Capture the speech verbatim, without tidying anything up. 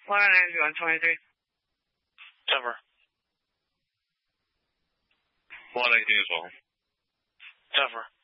Florida ninety one twenty-three. Denver. one eighteen as well. Denver.